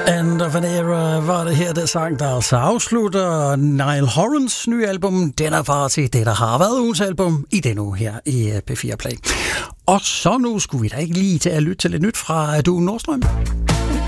End of an Era var det her, der sang, der altså afslutter Niall Horans nye album Dinner Party, det der har været ugens album i denne uge her i P4 Play. Og så nu skulle vi da ikke lige til at lytte til lidt nyt fra Due Nordstrøm.